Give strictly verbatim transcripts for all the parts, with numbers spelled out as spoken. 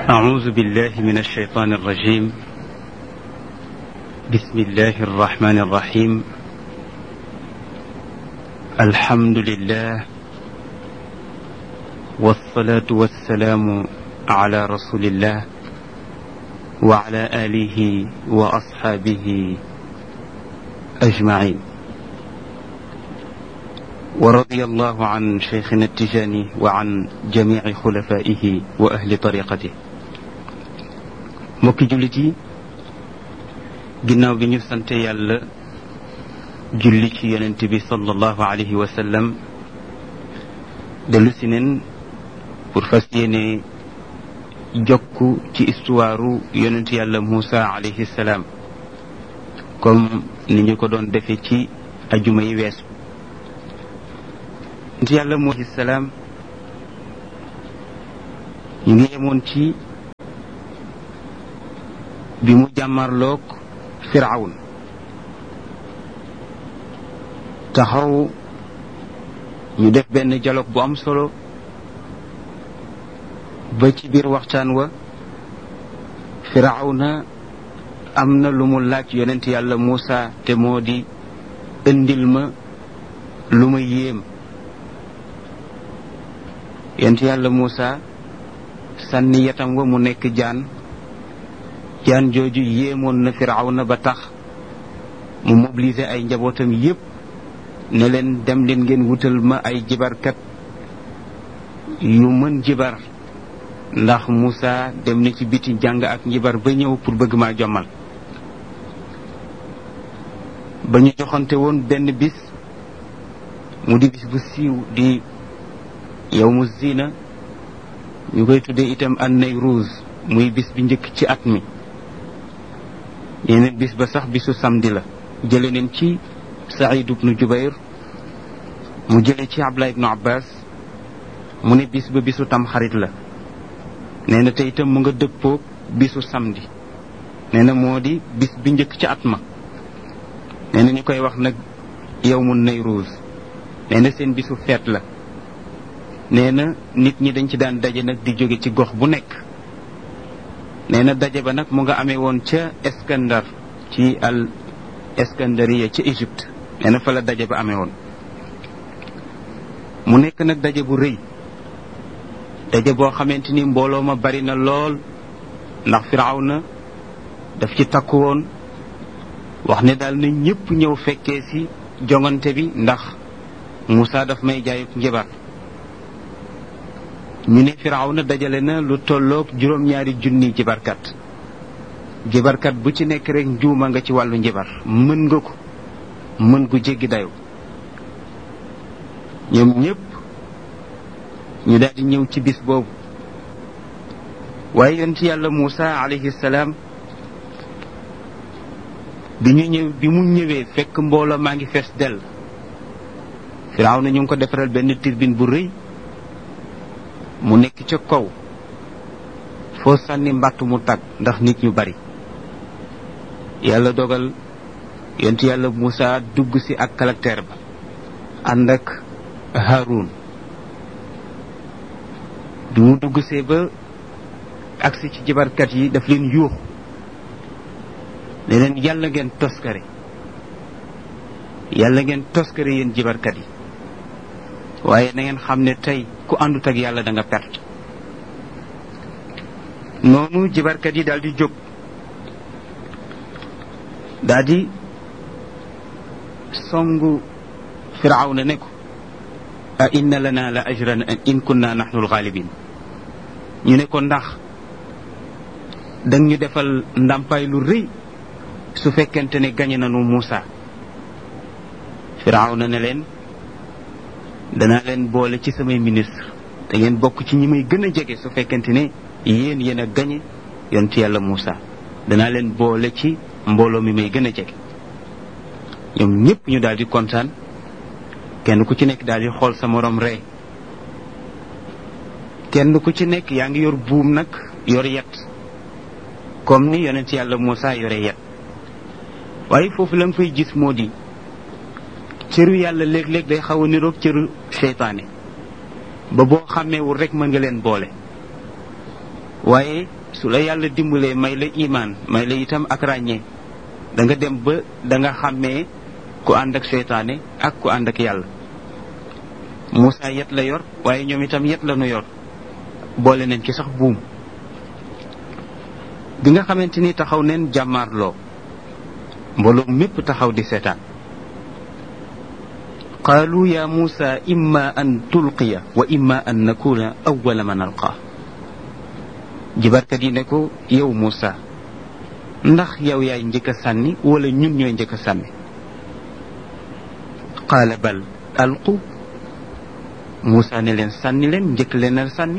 أعوذ بالله من الشيطان الرجيم. بسم الله الرحمن الرحيم. الحمد لله والصلاة والسلام على رسول الله وعلى آله وأصحابه أجمعين، ورضي الله عن شيخنا التجاني وعن جميع خلفائه وأهل طريقته. mbokki jullit yi, ginnaaw bi ñu sante yàlla julli ci yonent bi sallallahu alayhi wa sallam, dellu si neen pour fas yéene jokku ci histoire yonent yàlla Muusa alayhi salaam comme ni ñu ko doon defee ci ajuma yi weesu. yonent yàlla Muusa alayhi salaam ñu ngi yemoon ci bi mu jàmmarloog Firawun, taxaw ñu def benn dialogue bu am solo ba ci biir waxtaan wa Firawna am na lu mu laaj yonent yàlla Muusa, te moo di indil ma lu ma yéem. yonent yàlla Muusa sànni yatam wa mu nekk jaan jaan jooju yéemoon na Firawna ba tax mu mobiliser ay njabootam yépp ne leen dem leen ngeen wutal ma ay jibarkat yu mën jibar, ndax Muusa dem na ci biti jàng ak njibar ba ñëw pour bëgg maa jommal. ba ñu joxante woon benn bis mu di bis bu siiw di yawmu zina, ñu koy tuddee itam an Nayruuz, muy bis bi njëkk ci at mi. yeneen bis ba sax bisu samedi la. jële neen ci Saïd ibnu Jubayr mu jële ci Abdullah ibnu Abbas mu ne bis ba bisu tamxarit la. nee na te itam mu nga dëppoo bisu samedi. nee na moo di bis bi njëkk ci at ma. nee na ñu koy wax nag yawmu Nayruuz. nee na seen bisu feet la. nee na nit ñi dañ ci daan daje nag di jóge ci gox bu nekk. nee na daje ba nag mu nga amee woon ca Iskandar, ci al Iskandariya ca Égypte. nee na fa la daje ba amee woon. mu nekk nag daje bu rëy, daje boo xamante ni mbooloo ma bari na lool, ndax Firawna daf ci takku woon wax ne daal na ñëpp ñëw fekkee ci jongante bi, ndax Muusa daf may jaayuk njibar. ñu ne Firawna dajale na lu tolloog juróom-ñaari junni jibarkat. jibarkat bu ci nekk rek njuuma nga ci wàllu njibar, mën nga ko mën gu jéggi dayo. ñoom ñëpp ñu daal di ñëw ci bis boobu. waaye yonent yàlla Muusa alayhi salaam bi ñu ñëw bi mu ñëwee fekk mbooloo maa ngi fees dell. Firawna ñu ngi ko defaral benn turbine bu rëy mu nekk ca kaw, foo sànni mbàtt mu tàgg ndax nit ñu bari. yàlla dogal yonent yàlla Muusa dugg si ak caractère ba ànd ak Haarun. du mu dugg see ba agsi ci jibarkat yi daf leen yuux ne leen yàlla ngeen toskare yàlla ngeen toskare yéen jibarkat yi, waaye na ngeen xam ne tey ku àndut ak yàlla da nga perte. noonu jibarkat yi daal di jóg, daal di songu Firawna ne ko a inna lana la ajran in kunna nahnu al-ghalibin. ñu ne ko ndax dang ñu defal ndàmpaay lu rëy su fekkente ne gañe nanu Muusa. Firawna ne leen danaa leen boole ci samay ministre, te ngeen bokk ci ñi may gën a jege su fekkente ne yéen yéen a gañe yonent yàlla Muusa. danaa leen boole ci mbooloo mi may gën a jege. ñoom ñëpp ñu daal di kontaan, kenn ku ci nekk daal di xool sa morom ree. kenn ku ci nekk yaa ngi yor buum nag yor yet, comme ni yonent yàlla Muusa yore yet. waaye foofu la nga fay gis moo di cëru yàlla léeg-léeg day xaw a niroog cëru seytaane, ba boo xàmmeewul rek mën nga leen boole. waaye su la yàlla dimbalee may la imaan may la itam ak ràññee da nga dem ba da nga xàmmee ku ànd ak seytaane ak ku ànd ak yàlla. Moussa yet la yor waaye ñoom itam yet la nu yor boole nañ ci sax buum. bi nga xamante ni taxaw neen jàmmaarloo mbooloo mépp taxaw di seetaan qaalu ya Moussa imma an tulqiya wa imma an nakuna awwala man alqaa. jibarkat yi ne ko yow Moussa ndax yow yaay njëkk a sànni wala ñun ñooy njëkk a sànni. qaala bal alqu. Moussa ne leen sànni leen njëkk leen a sànni.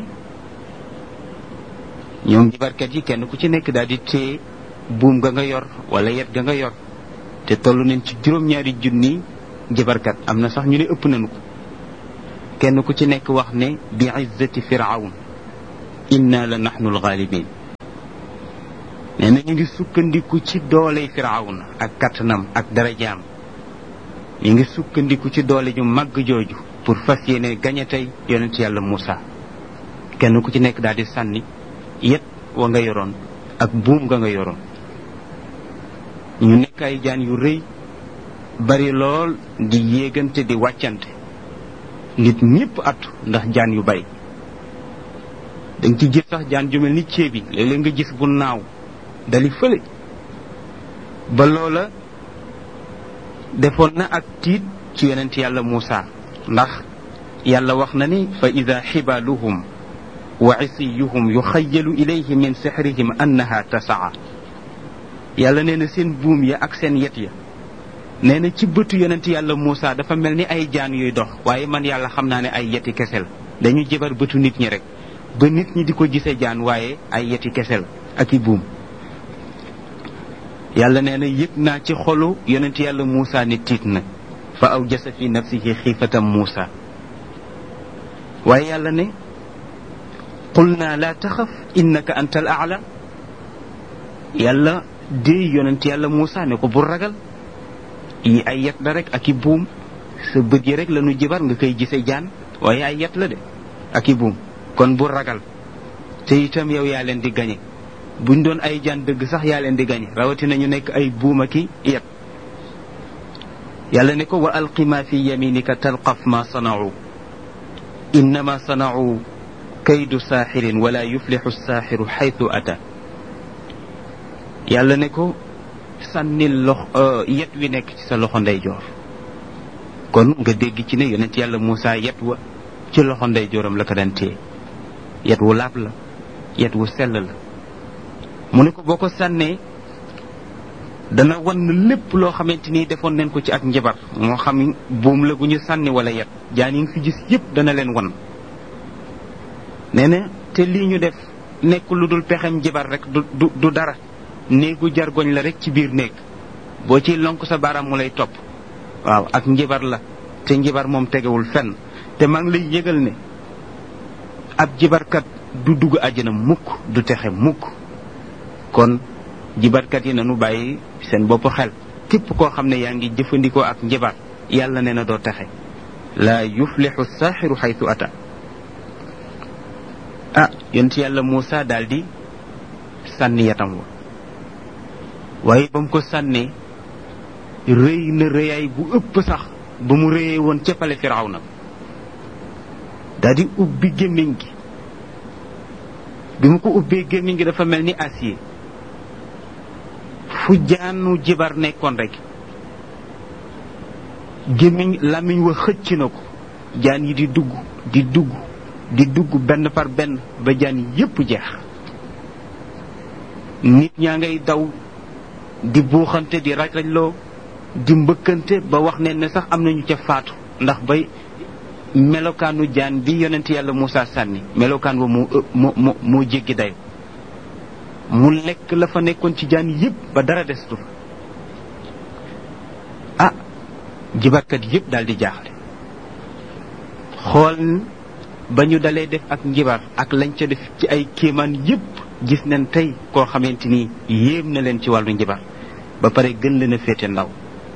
ñoom jibarkat yi kenn ku ci nekk daal di téye buum ga nga yor wala yet ga nga yor te toll nañ ci juróom-ñaari junni jibarkat am na sax ñu ne ëpp nañu ko. kenn ku ci nekk wax ne bi izzati firawn inna la nahnu alghalibin. nee na ñu ngi sukkandiku ci dooley firawna ak kattanam ak darajaam. ñu ngi sukkandiku ci doole ju màgg jooju pour fas yéene gañe tey yonent yàlla Moussa. kenn ku ci nekk daal di sànni yet wa nga yoroon ak buum nga nga yoroon. ñu nekk ay jaan yu rëy bari lool di yéegante di wàccante nit ñépp attu ndax jaan yu bari. danga ci gis sax jaan ju mel ni ceebi léeg-léeg nga gis bu naaw dali fële. ba loola defoon na ak tiit ci yonent yàlla Moussa ndax yàlla wax na ni fa ida xibaaluhum wa isiyuhum yuxayalu ilayhi min sixrihim annaha tasaa. yàlla nee na seen buum ya ak seen yet ya nee na ci bëtu yonent yàlla Moussa dafa mel ni ay jaan yuy dox waaye man yàlla xam naa ne ay yeti kese la. dañu jëbar bëtu nit ñi rek ba nit ñi di ko gisee jaan waaye ay yeti kese la ak i buum. yàlla nee na yëg naa ci xolu yonent yàlla Moussa ne tiit na fa awjasa fi nafsihi xiifatam Moussa. waaye yàlla ne qulna la taxaf innaka anta al aala. yàlla dee yonent yàlla Moussa ne ko bu ragal yi ay yet la rek ak i buum sa bët yi rek la nu jibar nga koy gisee jaan waaye ay yet la de ak i buum kon bu ragal te itam yow yaa leen di gañe. buñ doon ay jaan dëgg sax yaa leen di gañe rawatina ñu nekk ay buum ak i yet. yàlla ne ko wa alqi ma fi yaminika talqaf ma sanau innama sanau kaydu saaxirin wala yuflixu saaxiru xaytu ata. yàlla ne ko sànnil lox yet wi nekk ci sa loxo ndeyjoor. kon nga dégg ci ne yonent yàlla Moussa yet wa ci loxo ndeyjooram la ko daan téye. yet wu laab la yet wu sell la. mu ne ko boo ko sànnee dana wan lépp loo xamante ni defoon nañ ko ci ak njabar moo xam buum la gu ñu sànni wala yet jaan yi nga fi gis yépp dana leen wan. nee na te lii ñu def nekk lu dul pexem njabar rek du du du dara néegu jargoñ la rek ci biir néeg boo ciy lonk sa baaraam mu lay topp. waaw ak njabar la te njabar moom tegewul fenn te maa ngi lay yëgal ne ab jibarkat du dugg àjjana mukk du texe mukk. kon jibarkat yi nanu bàyyi seen bopp xel képp koo xam ne yaa ngi jëfandikoo ak njabar yàlla nee na doo texe. laa yuflixu saaxiru xaytu ata. ah yonent yàlla Moussa daal di sànni yatam wa waaye ba mu ko sànnee rëy na rëyaay bu ëpp sax ba mu rëyee woon ca pale Firawna daal di ubbi gémmiñ gi. bi mu ko ubbee gémmiñ gi dafa mel ni acier fu jaanu jibar nekkoon rek gémmiñ làmmiñ wa xëcc na ko jaan yi di dugg di dugg di dugg benn par benn ba jaan yi yépp jeex. nit ñaa ngay daw di buuxante di raj-rajloo di mbëkkante ba wax ne ne sax am nañu ca faatu ndax bay melokaanu jaan bi yonent yàlla Moussa sànni melokaan wa moo moo moo moo jéggi dayo mu lekk la fa nekkoon ci jaan yépp ba dara destu fa. ah jibarkat yépp daal di jaaxle xool ba ñu dalee def ak njibar ak lañ ca def ci ay kéemaan yépp gis nañ tey koo xamante ni yéem na leen ci wàllu njibar ba pare gën leen a féete ndaw.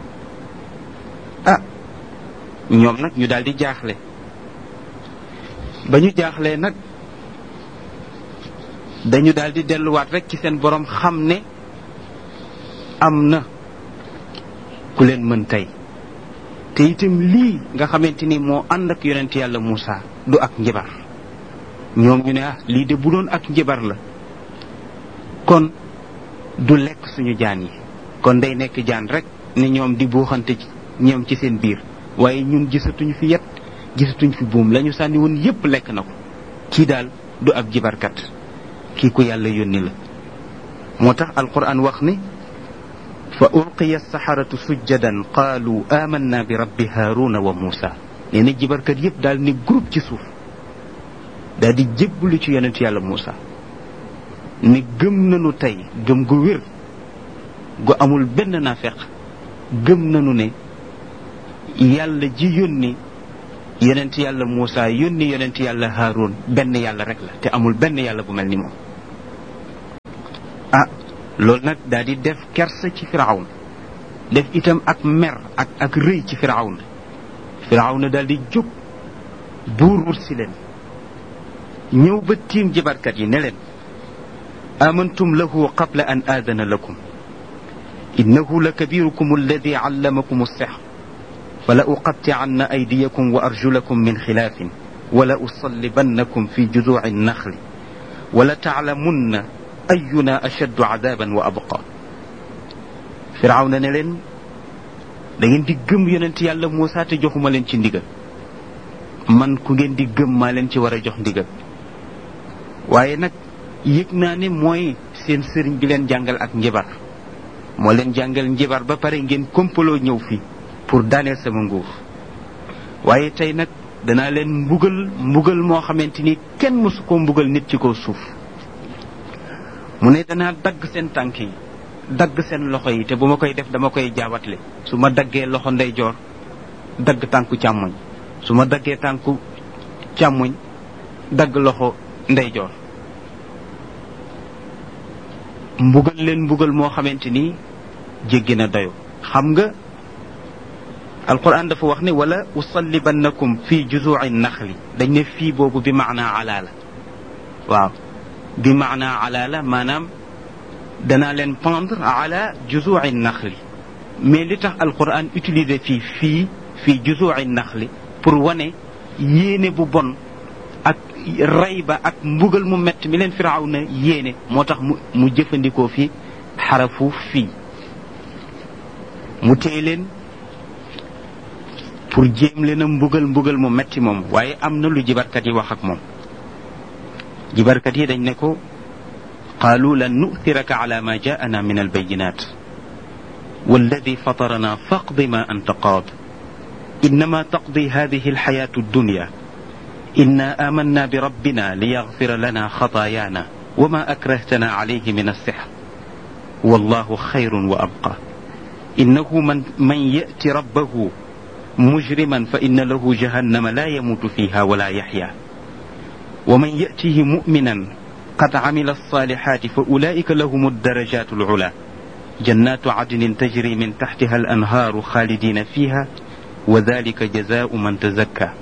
ah ñoom nag ñu daal di jaaxle ba ñu jaaxlee nag dañu daal di delluwaat rek ci seen borom xam ne am na ku leen mën tey te itam lii nga xamante ni moo ànd ak yonent yàlla Muusa du ak njibar ñoom ñu ne ah lii de bu doon ak njibar la kon du lekk suñu jaan yi kon day nekk jaan rek ni ñoom di buuxante ci ñoom ci seen biir waaye ñun gisatuñu fi yet gisatuñ fi buum lañu sànni woon yépp lekk na ko kii daal du ab jibarkat kii ku yàlla yónni la moo tax alquran wax ni fa ulqiya saxaratu sujjadan qaalu amanna bi rabbi haaruna wa muusa nee na jibarkat yépp daal ni groupe ci suuf daal di jébbalu ci yonent yàlla Muusa ni gëm nañu tey gëm gu wér gu amul benn naafeq gëm nañu ne yàlla ji yónni yonent yàlla Muusa yónni yonent yàlla Haarun benn yàlla rek la te amul benn yàlla bu mel ni moom ah loolu nag daal di def kersa ci Firawna def itam ak mer ak ak rëy ci Firawna Firawna daal di jóg buur wut si leen ñëw ba tiim jibarkat yi ne leen amantum lahu qabla an aadana lakum innahu la kabirukum alladi allamakum as-sihr fala uqatti'anna aydiyakum wa arjulakum min xilaafin wala usallibannakum fi juduuci an-naxli wala ta'lamunna ayuna ashaddu adaban wa abqa Firawna ne leen da ngeen di gëm yonent yàlla Muusa te joxuma leen ci ndigal man ku ngeen di gëm maa leen ci war a jox ndigal waaye nag yëg naa ne mooy seen sëriñ bi leen jàngal ak njibar moo leen jàngal njibar ba pare ngeen kompaloo ñëw fii pour daaneel sama nguur waaye tey nag danaa leen mbugal mbugal moo xamante ni kenn mësu koo mbugal nit ci kaw suuf mu ne danaa dagg seen tànk yi dagg seen loxo yi te bu ma koy def dama koy jaawatle su ma daggee loxo ndeyjoor dagg tànku càmmoñ su ma daggee tànku càmmoñ dagg loxo ndeyjoor mbugal leen mbugal moo xamante ni jéggi na dayo xam nga alquran dafa wax ne wala usallibannakum fi juzu'i naxli dañ ne fii boobu bi maanaa ala la waaw bi maanaa ala la maanaam danaa leen pendre ala juzu'i naxli mais li tax alquran utilisé fii fii fii juzu'i naxli pour wane yéene bu bon ak rey ba ak mbugal mu metti mi leen Firawna yéene moo tax mu mu jëfandikoo fi xarafu fii mu téye leen pour jéem leen a mbugal mbugal mu metti moom waaye am na lu jibarkat yi wax ak moom jibarkat yi dañ ne ko qaalu lan nu'thiraka ala ma jaa'ana min albayinat walladi fatarana faqdi ma anta qaad innama taqdi hadihi alxayatu addunya inna amanna bi rabbina liyaghfira lana xataayaana wa ma akrahtana alayhi min as-sihr wallahu xayrun wa abqa innahu man man ya'ti rabbahu mujriman fa inna lahu jahannama la yamuutu fiha wala yaxya wa man ya'tihi mu'minan qad amila as-salihati fa ulaika lahum ad-darajatu al-ula jannatu adnin tajri min tahtiha al-anhaaru xaalidina fiha wa dhalika jazaa'u man tazakka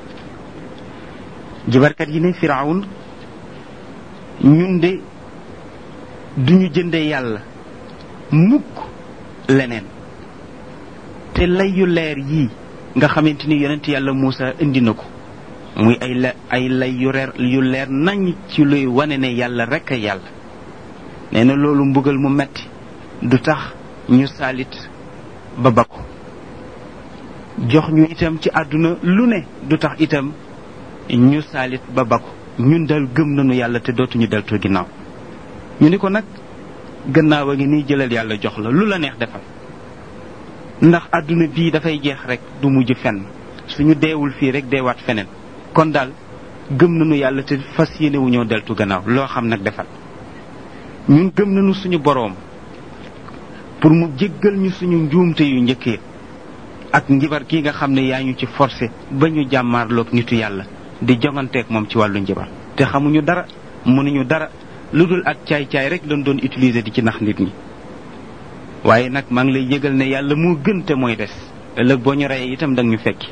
jibarkat yi ne Firawn ñun de duñu jënde yàlla mukk leneen te lay yu leer yii nga xamante ni yonent yàlla Muusa indi na ko muy ay la ay lay yu reer yu leer nañ ci luy wane ne yàlla rekk a yàlla nee na loolu mbugal mu metti du tax ñu saalit ba bakku jox ñu itam ci àdduna lu ne du tax itam ñu saalit ba bakku ñun dal gëm nañu yàlla te dootuñu deltu ginnaaw ñu ni ko nag gannaaw a ngi nii jëlal yàlla jox la lu la neex defal ndax àdduna bii dafay jeex rek du mujj fenn suñu deewul fii rek deewaat feneen kon daal gëm nañu yàlla te fas yéene wu ñoo deltu gannaaw loo xam nag defal ñun gëm nañu suñu boroom pour mu jéggal ñu suñu njuumte yu njëkkee ak njibar kii nga xam ne yaa ñu ci forcé ba ñu jàmmaarloog nitu yàlla di jonganteeg moom ci wàllu njibar te xamuñu dara mënuñu dara lu dul ak caay-caay rek lañ doon utiliser di ci nax nit ñi waaye nag maa ngi lay yëgal ne yàlla moo gën te mooy des ëllëg boo ñu reyee itam danga ñu fekki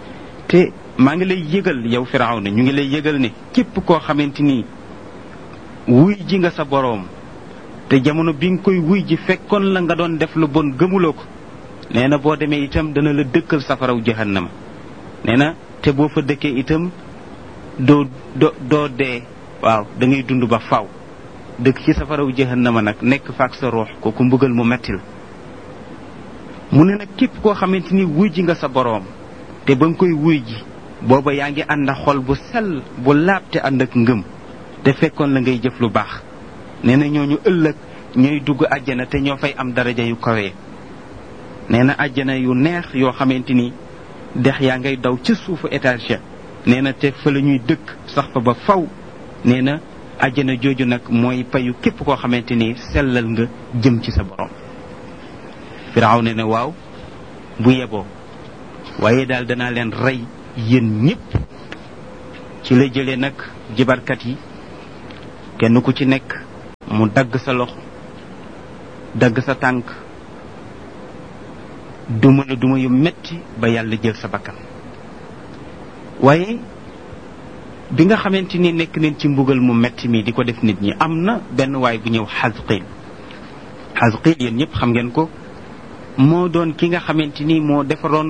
te maa ngi lay yëgal yow Firawna ñu ngi lay yëgal ne képp koo xamante ni wuy ji nga sa boroom te jamono bi nga koy wuy ji fekkoon la nga doon def lu bon gëmuloo ko nee na boo demee itam dana la dëkkal safaraw jahannama nee na te boo fa dëkkee itam doo doo doo dee waaw da ngay dund ba faw dëkk ci safaraw jahannama nag nekk faak sa ruux kooku mbugal mu metti la mu ne nag képp koo xamante ni wuy ji nga sa boroom te ba nga koy wuy ji booba yaa ngi ànd ak xol bu sell bu laab te ànd ak ngëm te fekkoon la ngay jëf lu baax nee na ñooñu ëllëg ñooy dugg àjjana te ñoo fay am daraja yu kawee nee na àjjana yu neex yoo xamante ni dex yaa ngay daw ca suufu étage ya nee na te fa la ñuy dëkk sax fa ba faw nee na àjjana jooju nag mooy payu képp koo xamante ni sellal nga jëm ci sa borom. Firaaw ne ne waaw bu yeboo waaye daal danaa leen rey yéen ñépp. ci la jëlee nag jibarkat yi kenn ku ci nekk mu dagg sa loxo dagg sa tànk duma la duma yu metti ba yàlla jël sa bakkan waaye bi nga xamante ni nekk nañ ci mbugal mu metti mi di ko def nit ñi am na benn waay bu ñëw Xasqiil Xasqiil yéen ñëpp xam ngeen ko moo doon ki nga xamante ni moo defaroon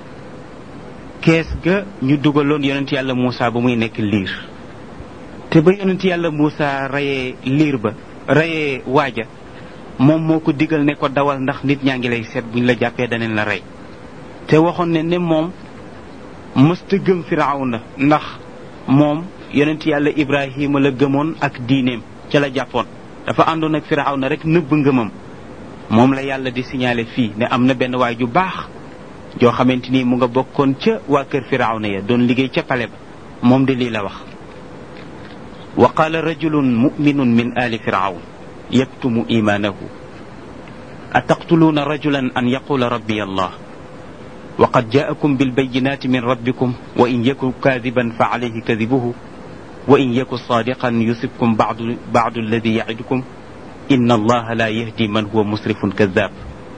kees ga ñu dugaloon yonent yàlla Muusa ba muy nekk liir te ba yonent yàlla Muusa rayee liir ba rayee waaja moom moo ko digal ne ko dawal ndax nit ñaa ngi lay seet buñ la jàppee daneen la rey te waxoon ne ne moom mësta gëm Firawna ndax moom yonent yàlla Ibrahima la gëmoon ak diineem ca la jàppoon dafa àndoon ak Firawna rek nëbb ngëmam moom la yàlla di signaler fii ne am na benn waay ju baax joo xamante ni mu nga bokkoon ca waa kër Firawna ya doon liggéey ca pale ba moom de lii la wax wa qaala rajulun muminun min ali firawn yaktumu imaanahu ataqtuluuna rajulan an yaqula rabbiya allah wa qad jaakum bilbayinati min rabbikum wa in yaku kaadiban fa alayhi kadibuhu wa in yaku saadiqan yusibkum badu badu alladi yacidukum inna allaha la yahdi man huwa musrifun kadab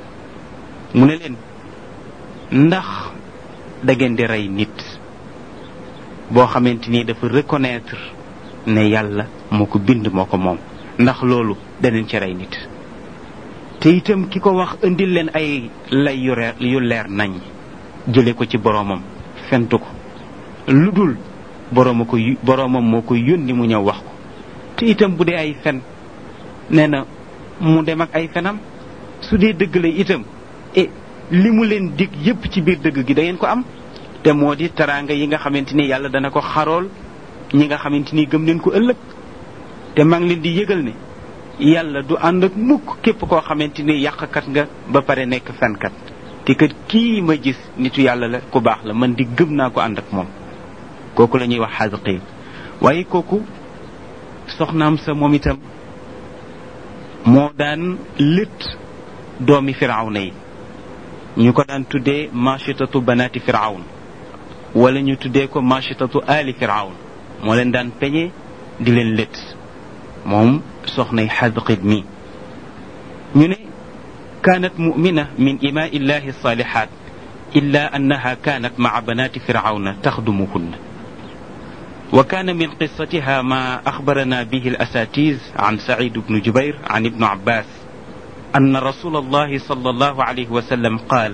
mu ne leen ndax da ngeen di rey nit boo xamante ni dafa reconnaître ne yàlla moo ko bind moo ko moom ndax loolu daneen ci rey nit te itam ki ko wax indil leen ay lay yu reer yu leer nañ jële ko ci boroomam fentu ko lu dul borooma ko boroomam moo ko yónni mu ñëw wax ko te itam bu dee ay fen nee na mu dem ak ay fenam su dee dëgg la itam e li mu leen dig yépp ci biir dëgg gi da ngeen ko am te moo di teraanga yi nga xamante ni yàlla dana ko xarool ñi nga xamante ni gëm leen ko ëllëg te maa ngi leen di yëgal ne yàlla du ànd ak mukk képp koo xamante ni yàqkat nga ba pare nekk fenkat te kat kii ma gis nitu yàlla la ku baax la man di gëm naa ko ànd ak moom kooku la ñuy wax Xasqiil waaye kooku soxnaam sa moom itam moo daan lët doomi Firawna yi ñu ko daan tuddee machitatu banaati Firawn wala ñu tuddee ko machitatu ali Firawn moo leen daan peñe di leen lët moom soxnay Xasqiil mi ñu ne kaanat mumina min imaa illahi salihat illa annaha kaanat maa banaati Firawna taxdumuhunna wa kaana min qissatiha ma axbarana bihi al asatiz an Saïd bnu Jubayr an ibnu Abbas أن رسول الله صلى الله عليه وسلم قال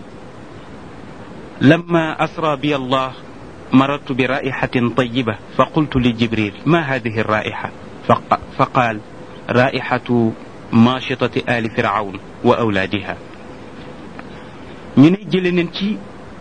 لما أسرى بي الله مررت برائحة طيبة فقلت لجبريل ما هذه الرائحة فقال رائحة ماشطة آل فرعون وأولادها ñu ne jële nañ ci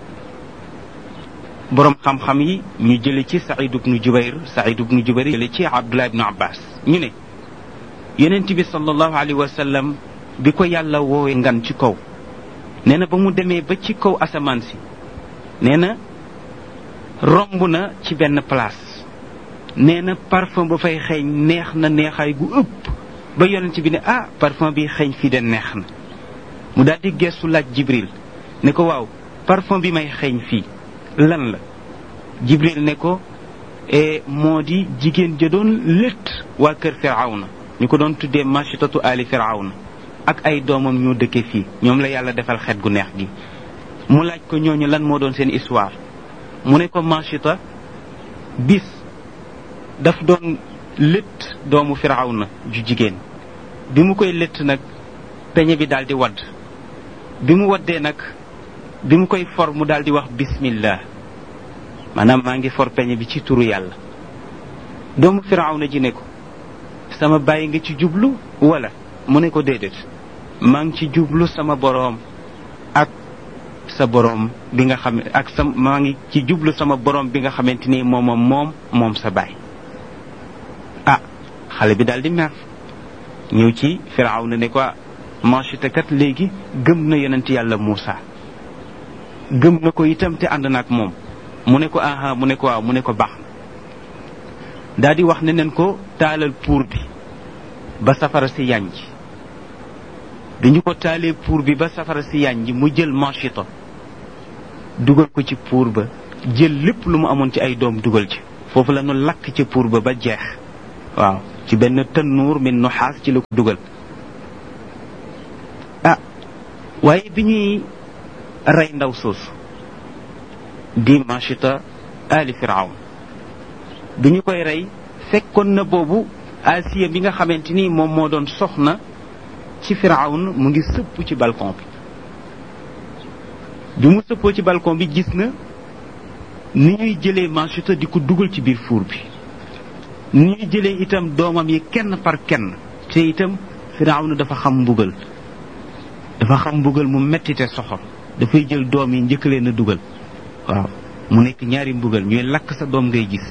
borom xam-xam yi ñu jële ci Saïd ibnu Jubayr Saïd ibnu Jubayr jële ci Abdullah ibnu Abbas ñu ne Yonent bi sallallahu alayhi wa sallam bi ko yàlla woowee ngan ci kaw nee na ba mu demee ba ci kaw asamaan si nee na romb na ci benn place nee na parfum ba fay xeeñ neex na neexaay gu ëpp ba yonent bi ne ah parfum bi xeeñ fii de neex na mu daal di gestu laaj Jibril ne ko waaw parfum bi may xeeñ fii lan la Jibril ne ko e moo di jigéen ja doon lët waa kër Firawna ñu ko doon tuddee machitatu ali Firawna ak ay doomam ñoo dëkke fii ñoom la yàlla defal xet gu neex gi mu laaj ko ñooñu lan moo doon seen histoire mu ne ko Machita bis daf doon létt doomu firawna ju jigéen bi mu koy létt nag peñe bi daal di wadd bi mu waddee nag bi mu koy for mu daal di wax bismillah maanaam maa ngi for peñe bi ci turu yàlla. doomu firawna ji ne ko sama bàyyi nga ci jublu wala mu ne ko déedéet maa ngi ci jublu sama boroom ak sa boroom bi nga xam ak sa maa ngi ci jublu sama boroom bi nga xamante ni moom moom moom sa baay. ah xale bi daal di mer ñëw ci firawna ne ko Machita kat léegi gëm na yonent yàlla Muusa gëm na ko itam te ànd na ak moom. mu ne ko aha mu ne ko waaw mu ne ko baax daal di wax ne nen ko taalal puur bi ba safara si yànj bi ñu ko taalee puur bi ba safara si yànj mu jël Machita dugal ko ci puur ba jël lépp lu mu amoon ci ay doom dugal ci foofu la nu lakk ci puur ba ba jeex waaw ci benn tannuur min nuxaas ci la ko dugal. ah waaye bi ñuy rey ndaw soosu di Machita ali firawn bi ñu koy rey fekkoon na boobu Asiya bi nga xamante ni moom moo doon soxna ci firawn mu ngi sëpp ci balcon bi bi mu sëppoo ci balcon bi gis na ni ñuy jëlee Machita di ko dugal ci biir fuur bi ni ñuy jëlee itam doomam yi kenn par kenn te itam firawn dafa xam mbugal dafa xam mbugal mu metti te soxor dafay jël doom yi njëkk leen a dugal waaw mu nekk ñaari mbugal ñuy lakk sa doom ngay gis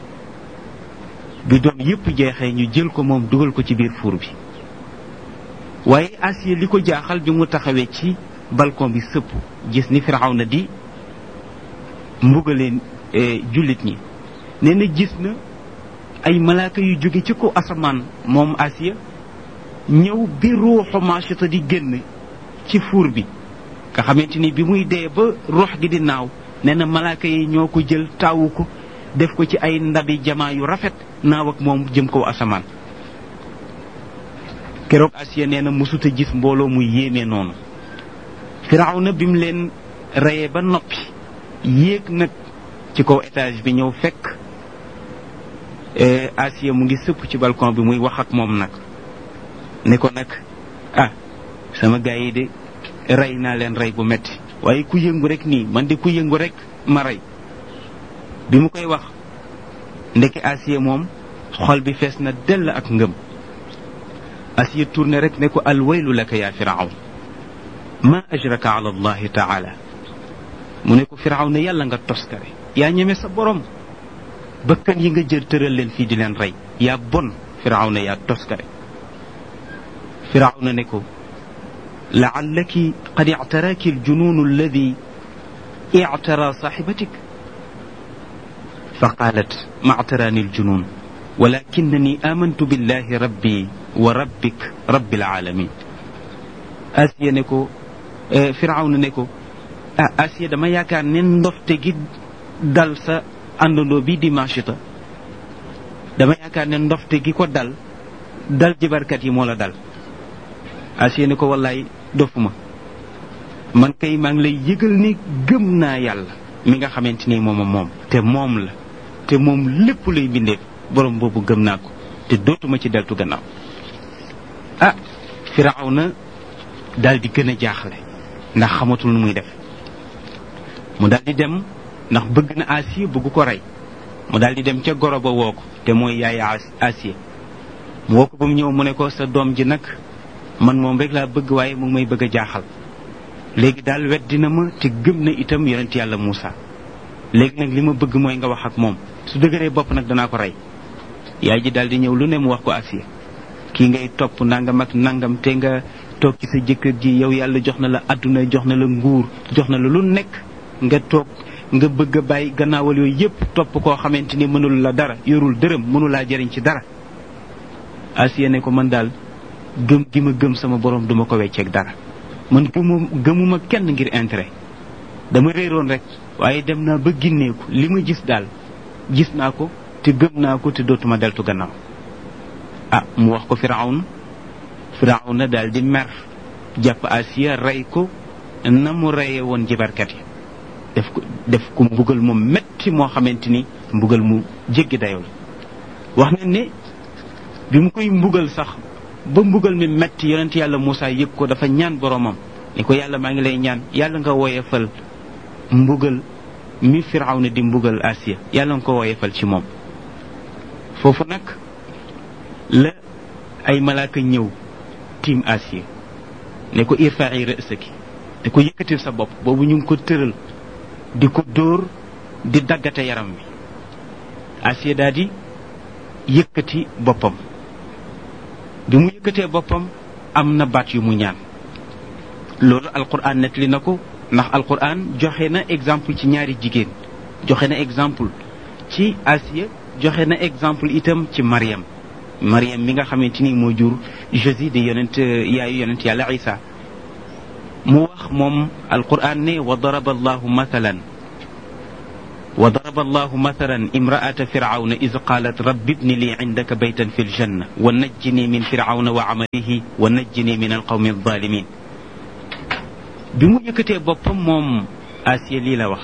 bi doom yépp jeexee ñu jël ko moom dugal ko ci biir fuur bi. waaye Asiya li ko jaaxal bi mu taxawee ci balcon bi sëpp gis ni Firawna di mbugaleen jullit ñi nee na gis na ay malaaka yu jóge ci ko asamaan moom Asiya ñëw bi ruuxu Machita di génn ci fuur bi nga xamante ni bi muy dee ba ruux gi di naaw nee na malaaka yi ñoo ko jël taawu ko def ko ci ay ndabi jamaa yu rafet naaw ak moom jëm kaw asamaan. keroog Asiya nee na mësuta gis mbooloo muy yéeme noonu. Firawna bi mu leen reyee ba noppi yéeg nag ci kaw étage bi ñëw fekk Asiya mu ngi sëpp ci balcon bi muy wax ak moom nag ne ko nag ah sama gaay yi de rey naa leen rey bu metti waaye ku yëngu rek nii man de ku yëngu rek ma rey. bi mu koy wax ndeke Asiya moom xol bi fees na dell ak ngëm. Asiya tourné rek ne ko alwaylu laka ya Firawn ma ajraka ala allahi taala mu ne ko Firawn ne yàlla nga toskare yaa ñeme sa borom bakkan yi nga jël tëral leen fii di leen rey yaa bon Firawn ne yaa toskare. Firawn ne ko laallaki qad ictaraaki aljununu alladi ictara saaxibatik fa qaalat ma ictaraani aljunun walakinani amantu billahi rabbi wa rabbik rabbil alamin. Asiya ne ko Firawna ne ko ah Asiya dama yaakaar ne ndofte gi dal sa àndandoo bi di Machita dama yaakaar ne ndofte gi ko dal dal jibarkat yi moo la dal. Asiya ne ko wallaay dofuma man kay maa ngi lay yëgal ni gëm naa yàlla mi nga xamante ni moom moom te moom la te moom lépp luy bindee borom boobu gëm naa ko te dootuma ci deltu gannaaw. ah Firawna daal di gën a jaaxle ndax xamatul nu muy def mu daal di dem ndax bëgg na Asiya bëgg ko rey mu daal di dem ca goro ba woo ko te mooy yaay Asiya mu woo ko ba mu ñëw mu ne ko sa doom ji nag man moom rek laa bëgg waaye mu may bëgg a jaaxal léegi daal weddi na ma te gëm na itam yonent yàlla Muusa léegi nag li ma bëgg mooy nga wax ak moom su dëgëree bopp nag danaa ko rey. yaay ji daal di ñëw lu ne mu wax ko Asiya kii ngay topp nangam ak nangam te nga toog ci sa jëkkër ji yow yàlla jox na la adduna jox na la nguur jox na la lu nekk nga toog nga bëgg a bàyyi gannaawal yooyu yépp topp koo xamante ni mënul la dara yorul dërëm mënu laa jëriñ ci dara. Asiya ne ko man daal gëm gi ma gëm sama borom duma ko wecceeg dara man gëmu gëmuma kenn ngir intérêt dama réeroon rek waaye dem naa ba ginneeku li ma gis daal gis naa ko te gëm naa ko te dootuma deltu gannaaw. ah mu wax ko Firawna Firawna daal di mer jàpp Asiya rey ko na mu reyee woon jibarkat yi def ko def ko mbugal mu metti moo xamante ni mbugal mu jéggi dayoo la. wax nañ ne bi mu koy mbugal sax ba mbugal mi metti yonent yàlla Muusa yëg ko dafa ñaan boromam ni ko yàlla maa ngi lay ñaan yàlla nga woyefal mbugal mi Firawna di mbugal Asiya yàlla nga ko woyefal ci moom. foofu nag la ay malaaka ñëw tiim Asiya ne ko irfa'i ra'saki ne ko yëkkatil sa bopp. boobu ñu ngi ko tëral di ko dóor di daggate yaram wi. Asiya daal di yëkkati boppam bi mu yëkkatee boppam am na baat yu mu ñaan. loolu alquran nettali na ko ndax alquran joxe na exemple ci ñaari jigéen joxe na exemple ci Asiya joxe na exemple itam ci Mariam Mariam mi nga xamante ni moo jur Jésus di yonent yaayu yonent yàlla Isa. mu wax moom alquran ne wa daraba allahu mathalan wa daraba allahu mathalan imra'ata firawna iz qalat rabbi ibni li indaka baytan fi ljanna wa najjini min firawna wa amalihi wa najjini min alqawmi alzalimin. bi mu yëkkatee boppam moom Asiya lii la wax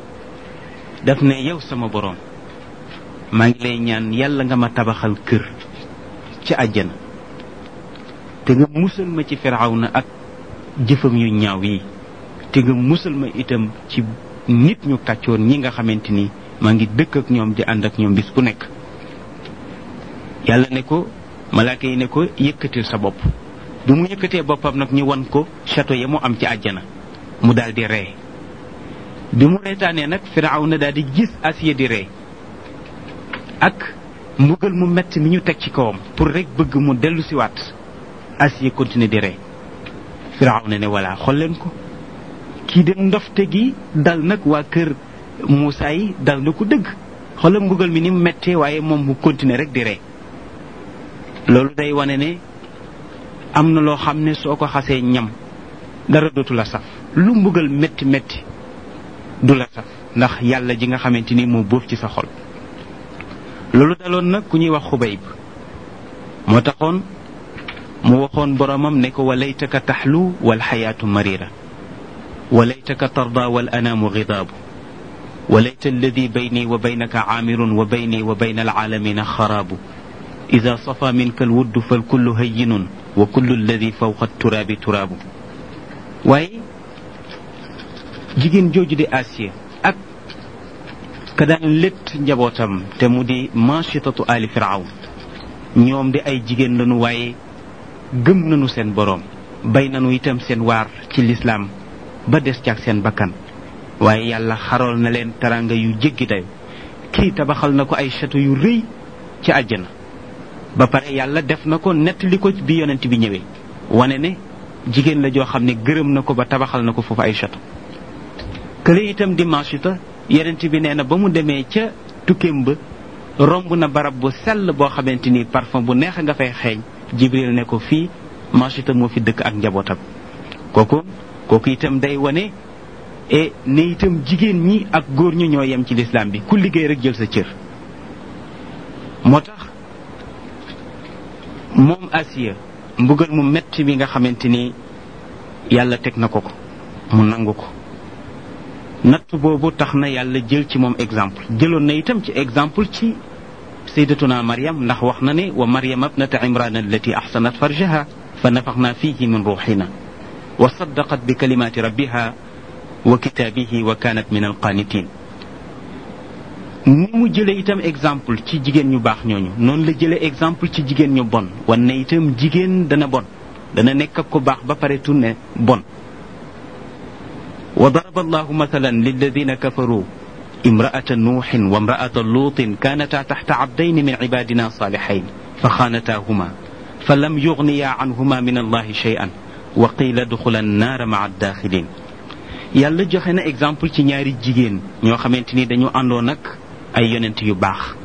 daf ne yow sama boroom maa ngi lay ñaan yàlla nga ma tabaxal kër ci àjjana te nga musal ma ci firawna ak jëfam yu ñaaw yi te nga musal ma itam ci nit ñu kàccoon ñi nga xamante ni maa ngi dëkk ak ñoom di ànd ak ñoom bis bu nekk. yàlla ne ko malaaka yi ne ko yëkkatil sa bopp. bi mu yëkkatee boppam nag ñu wan ko château ya mu am ci àjjana mu daal di ree. bi mu reetaanee nag Firawna daal di gis Asiya di ree ak mbugal mu metti mi ñu teg ci kawam pour rek bëgg mu dellu siwaat Asiya continuer di ree. Firawna ne voilà xool leen ko kii de ndofte gi dal nag waa kër Muusa yi dal na ko dëgg xoolal mbugal mi ni mu mettee waaye moom mu continuer rek di ree. loolu day wane ne am na loo xam ne soo ko xasee ñam dara dootu la saf lu mbugal metti metti du la saf ndax yàlla ji nga xamante ni moo bóof ci sa xol. loolu daloon nag ku ñuy wax Xubayb moo taxoon mu waxoon boromam ne ko walaytaka taxlu wal xayaatu marira walaytaka tarda wal anaamu gidaabu walayta alladi bayni wa baynaka caamirun wa bayni wa bayna alcaalamina xaraabu ida safa minka alwuddu falkullu hayyinun wa kullu alladi fawqa turaabi turaabu. waaye jigéen jooju di Asiya ak ka daan létt njabootam te mu di maachitatu ali firawn ñoom di ay jigéen lañu waaye gëm nañu seen boroom bay nañu itam seen waar ci lislaam ba des ci ak seen bakkan. waaye yàlla xarool na leen taranga yu jéggi dayo kii tabaxal na ko ay château yu rëy ci àjjana ba pare yàlla def na ko nettali ko bi yonent bi ñëwee wane ne jigéen la joo xam ne gërëm na ko ba tabaxal na ko foofu ay château. kële itam di Maachita yonent bi nee na ba mu demee ca tukkeem ba romb na barab bu sell boo xamante ni parfum bu neex nga fay xeeñ Jibril ne ko fii Maachita moo fi dëkk ak njabootam. kooku kooku itam day wane e ne itam jigéen ñi ak góor ñi ñoo yem ci lislaam bi ku liggéey rek jël sa cër. moo tax moom Asiya mbugal mu metti mi nga xamante ni yàlla teg na ko ko mu nangu ko natt boobu tax na yàlla jël ci moom exemple jëloon na itam ci exemple ci sayyidatuna Maryam ndax wax na ne wa Maryam ibnata Imran allati ahsanat farjaha fa nafaxna fihi min ruuxina wa saddaqat bi kalimaati rabbiha wa kitaabihi wa kaanat min alqaanitiin. ni mu jëlee itam exemple ci jigéen ñu baax ñooñu noonu la jëlee exemple ci jigéen ñu bon wan ne itam jigéen dana bon dana nekk ak ko baax ba pare tourné bon. wa daraba allahu mathalan lilladina kafaru imraata nuuxin wa imraata luutin kaanataa taxta abdayni min cibaadina saalixayn fa xaanataahuma fa lam yugniyaa canhuma min allahi shay'an wa qiila duxula annaara maca addaaxilin. yàlla joxe na exemple ci ñaari jigéen ñoo xamante ni dañu àndoon ak ay yonent yu baax